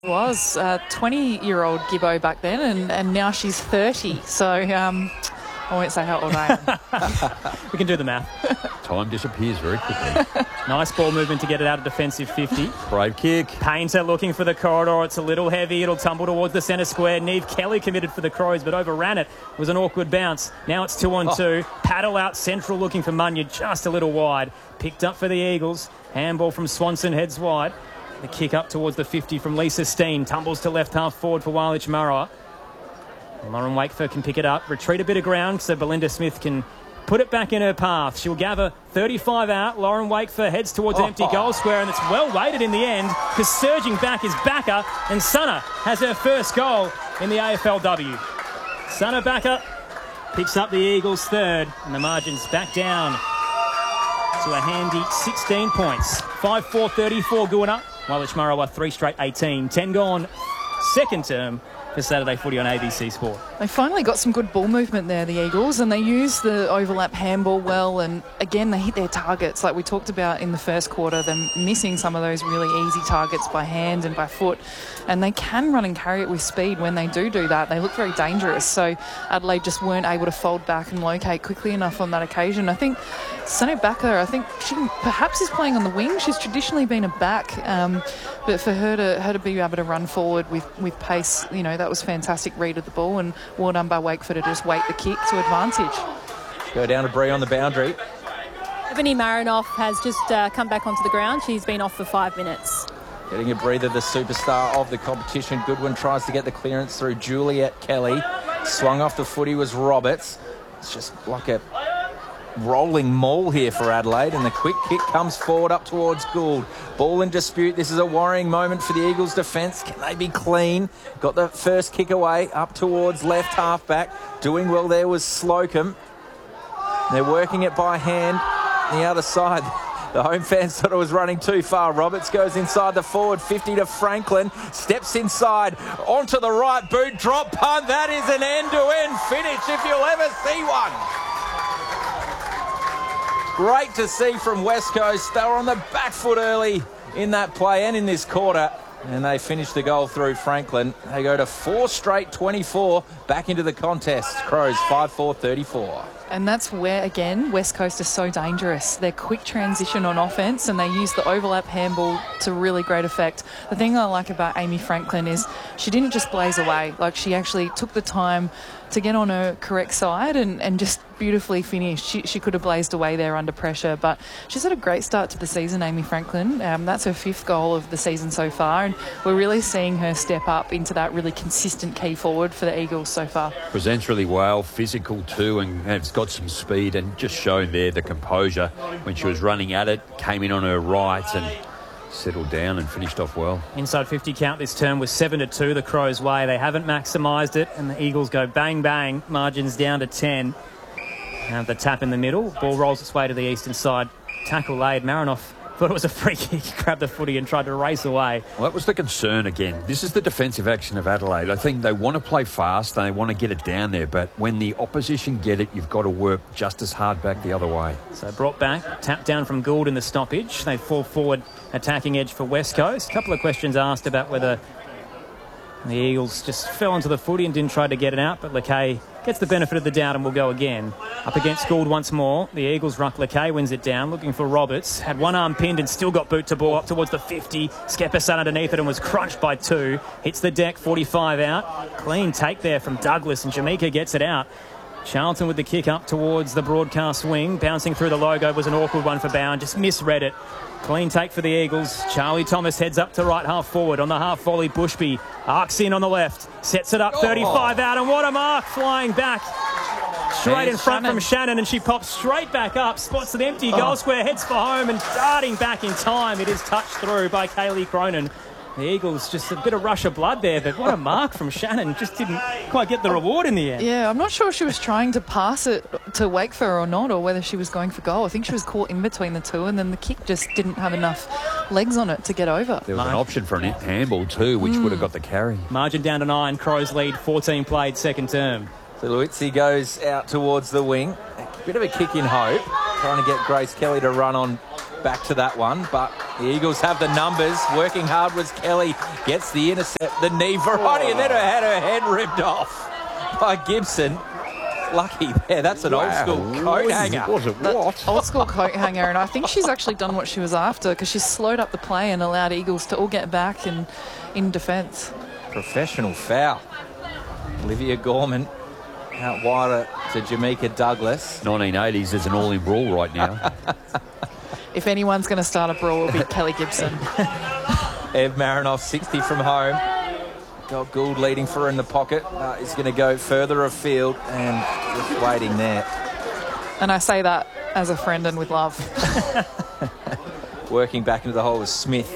Was a 20-year-old Gibbo back then, and now she's 30. So I won't say how old I am. We can do the math. Time disappears very quickly. Nice ball movement to get it out of defensive 50. Brave kick. Painter looking for the corridor. It's a little heavy. It'll tumble towards the centre square. Neve Kelly committed for the Crows, but overran it. It was an awkward bounce. Now it's 2-on-2. Paddle out central looking for Munyard, just a little wide. Picked up for the Eagles. Handball from Swanson heads wide. The kick up towards the 50 from Lisa Steen. Tumbles to left half forward for Walich Murrow. Lauren Wakeford can pick it up. Retreat a bit of ground so Belinda Smith can put it back in her path. She'll gather 35 out. Lauren Wakeford heads towards an empty goal square, and it's well weighted in the end because surging back is Backer, and Sana has her first goal in the AFLW. Sana Backer picks up the Eagles' third, and the margin's back down to a handy 16 points. 5-4-34 Goona. Walich Murrow 3 straight 18. 10 gone. Second term for Saturday footy on ABC Sport. They finally got some good ball movement there, the Eagles, and they used the overlap handball well, and again they hit their targets like we talked about in the first quarter, them missing some of those really easy targets by hand and by foot, and they can run and carry it with speed when they do that. They look very dangerous, so Adelaide just weren't able to fold back and locate quickly enough on that occasion. I think Sunny Backer, I think she perhaps is playing on the wing. She's traditionally been a back, but for her to be able to run forward with pace, you know, that was fantastic read of the ball, and well done by Wakeford to just weight the kick to advantage. Go down to Bree on the boundary. Ebony Marinoff has just come back onto the ground. She's been off for 5 minutes. Getting a breather, the superstar of the competition. Goodwin tries to get the clearance through Juliet Kelly. Swung off the footy was Roberts. It's just like a rolling maul here for Adelaide, and the quick kick comes forward up towards Gould. Ball in dispute. This is a worrying moment for the Eagles defence. Can they be clean? Got the first kick away up towards left halfback. Doing well there was Slocum. They're working it by hand on the other side. The home fans thought it was running too far. Roberts goes inside the forward 50 to Franklin. Steps inside onto the right boot. Drop punt. That is an end-to-end finish if you'll ever see one. Great to see from West Coast. They were on the back foot early in that play and in this quarter, and they finished the goal through Franklin. They go to 4 straight 24 back into the contest. Crows 5-4-34. And that's where, again, West Coast is so dangerous. Their quick transition on offence, and they use the overlap handball to really great effect. The thing I like about Amy Franklin is she didn't just blaze away. Like, she actually took the time to get on her correct side and just beautifully finished. She could have blazed away there under pressure, but she's had a great start to the season, Amy Franklin. That's her 5th goal of the season so far, and we're really seeing her step up into that really consistent key forward for the Eagles so far. Presents really well, physical too, and has got some speed, and just shown there the composure when she was running at it, came in on her right and settled down and finished off well. Inside 50 count this term was 7-2 the Crows' way. They haven't maximised it, and the Eagles go bang bang. Margins down to 10. Now the tap in the middle. Ball rolls its way to the eastern side. Tackle laid. Marinoff thought it was a free kick. He grabbed the footy and tried to race away. Well, that was the concern again. This is the defensive action of Adelaide. I think they want to play fast and they want to get it down there, but when the opposition get it, you've got to work just as hard back the other way. So brought back, tapped down from Gould in the stoppage. They fall forward, attacking edge for West Coast. A couple of questions asked about whether the Eagles just fell onto the footy and didn't try to get it out, but Lakay gets the benefit of the doubt and will go again. Up against Gould once more. The Eagles ruck. Lakay wins it down, looking for Roberts. Had one arm pinned and still got boot to ball up towards the 50. Skepperson underneath it and was crunched by 2. Hits the deck, 45 out. Clean take there from Douglas, and Jamaica gets it out. Charlton with the kick up towards the broadcast wing. Bouncing through the logo was an awkward one for Bowen. Just misread it. Clean take for the Eagles. Charlie Thomas heads up to right half forward. On the half volley, Bushby arcs in on the left. Sets it up, 35 out, and what a mark flying back. Straight in front from Shannon, and she pops straight back up. Spots an empty goal square, heads for home, and darting back in time. It is touched through by Kaylee Cronin. The Eagles, just a bit of rush of blood there, but what a mark from Shannon. Just didn't quite get the reward in the end. Yeah, I'm not sure if she was trying to pass it to Wakeford or not, or whether she was going for goal. I think she was caught in between the two, and then the kick just didn't have enough legs on it to get over. There was an option for an handball too, which would have got the carry. Margin down to 9. Crows lead, 14 played, second term. So Luizzi goes out towards the wing. A bit of a kick in hope, trying to get Grace Kelly to run on back to that one, but The Eagles have the numbers. Working hard was Kelly. Gets the intercept, the knee variety, and then had her head ripped off by Gibson. Lucky there. That's an old school coat hanger. Was it what? Old school coat hanger, and I think she's actually done what she was after because she's slowed up the play and allowed Eagles to all get back and in defence. Professional foul. Olivia Gorman out wider to Jamaica Douglas. 1980s is an all-in brawl right now. If anyone's going to start a brawl, it'll be Kelly Gibson. Ev Marinoff, 60 from home. Got Gould leading for her in the pocket. He's going to go further afield and just waiting there. And I say that as a friend and with love. Working back into the hole with Smith.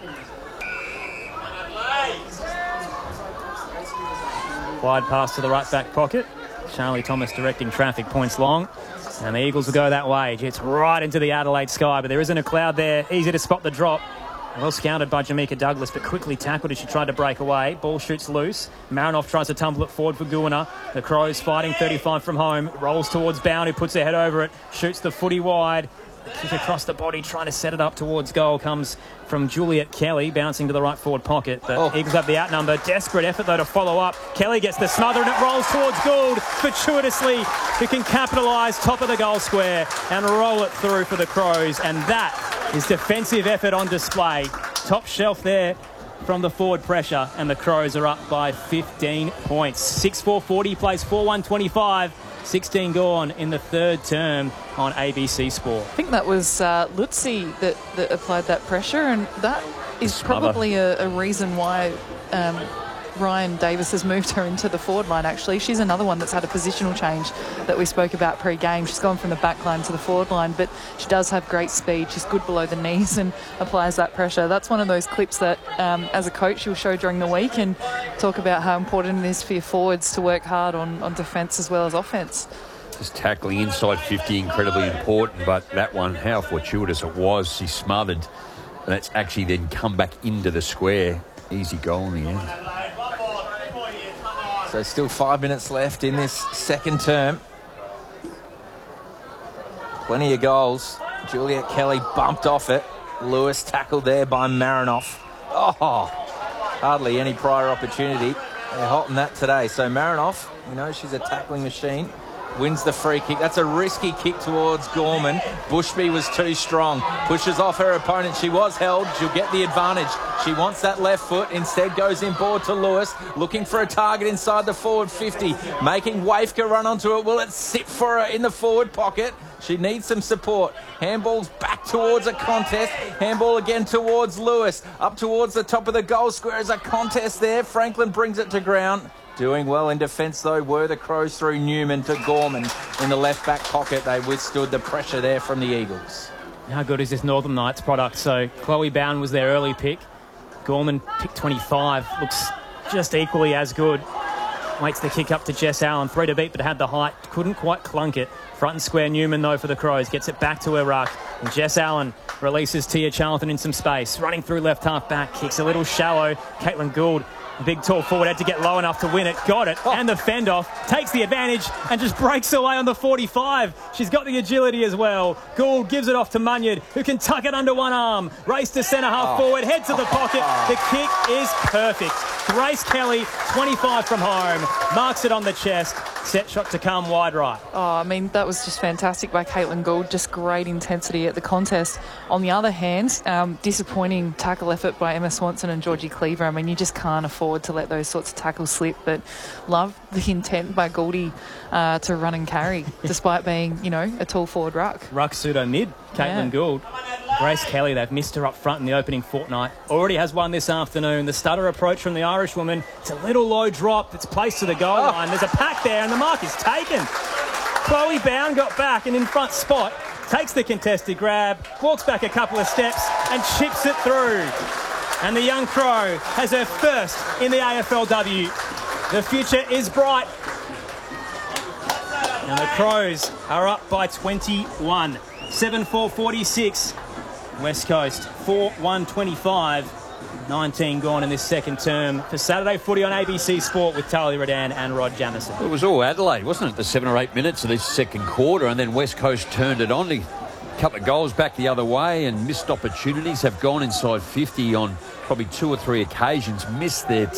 Wide pass to the right back pocket. Charlie Thomas directing traffic, points long. And the Eagles will go that way. It's right into the Adelaide sky, but there isn't a cloud there. Easy to spot the drop. Well scouted by Jamaica Douglas, but quickly tackled as she tried to break away. Ball shoots loose. Marinoff tries to tumble it forward for Guana. The Crows fighting 35 from home. Rolls towards Bound, who puts her head over it. Shoots the footy wide. The kick across the body, trying to set it up towards goal, comes from Juliet Kelly, bouncing to the right forward pocket. The Eagles have the outnumber. Desperate effort, though, to follow up. Kelly gets the smother, and it rolls towards Gould, fortuitously, who can capitalise top of the goal square and roll it through for the Crows. And that is defensive effort on display. Top shelf there from the forward pressure, and the Crows are up by 15 points. 6-4-40 plays 4-1-25. 16 gone in the third term on ABC Sport. I think that was Lutzi that applied that pressure, and that is probably a reason why Ryan Davis has moved her into the forward line, actually. She's another one that's had a positional change that we spoke about pre-game. She's gone from the back line to the forward line, but she does have great speed. She's good below the knees and applies that pressure. That's one of those clips that, as a coach, you'll show during the week and talk about how important it is for your forwards to work hard on defence as well as offence. Just tackling inside 50, incredibly important, but that one, how fortuitous it was. She smothered, and that's actually then come back into the square. Easy goal in the end. So still 5 minutes left in this second term. Plenty of goals. Juliet Kelly bumped off it. Lewis tackled there by Marinoff. Oh, hardly any prior opportunity. They're hot in that today. So Marinoff, you know, she's a tackling machine. Wins the free kick. That's a risky kick towards Gorman. Bushby was too strong. Pushes off her opponent. She was held. She'll get the advantage. She wants that left foot. Instead goes inboard to Lewis. Looking for a target inside the forward 50. Making Wafka run onto it. Will it sit for her in the forward pocket? She needs some support. Handball's back towards a contest. Handball again towards Lewis. Up towards the top of the goal square is a contest there. Franklin brings it to ground. Doing well in defence, though, were the Crows through Newman to Gorman in the left-back pocket. They withstood the pressure there from the Eagles. How good is this Northern Knights product? So Chloe Bound was their early pick. Gorman picked 25. Looks just equally as good. Waits the kick up to Jess Allen. 3 to beat, but had the height. Couldn't quite clunk it. Front and square Newman, though, for the Crows. Gets it back to her ruck. And Jess Allen releases Tia Charlton in some space. Running through left half back. Kicks a little shallow. Caitlin Gould, big tall forward, had to get low enough to win it. Got it. And the fend off. Takes the advantage and just breaks away on the 45. She's got the agility as well. Gould gives it off to Munyard, who can tuck it under one arm. Race to centre half forward. Head to the pocket. The kick is perfect. Grace Kelly, 25 from home. Marks it on the chest. Set shot to come wide right. Oh, I mean, that was just fantastic by Caitlin Gould. Just great intensity at the contest. On the other hand, disappointing tackle effort by Emma Swanson and Georgie Cleaver. I mean, you just can't afford to let those sorts of tackles slip, but love the intent by Gouldy to run and carry, despite being, you know, a tall forward ruck. Ruck pseudo mid, Caitlin Gould. Grace Kelly, they've missed her up front in the opening fortnight. Already has one this afternoon. The stutter approach from the Irish woman. It's a little low drop. It's placed to the goal line. There's a pack there and the mark is taken. Chloe Bound got back and in front spot. Takes the contested grab. Walks back a couple of steps and chips it through. And the young Crow has her first in the AFLW. The future is bright. And the Crows are up by 21. 7-4-46. West Coast 4-1-25. 19 gone in this second term for Saturday footy on ABC Sport with Tali Redan and Rod Jamison. It was all Adelaide, wasn't it? The 7 or 8 minutes of this second quarter, and then West Coast turned it on to couple of goals back the other way and missed opportunities, have gone inside 50 on probably 2 or 3 occasions, missed their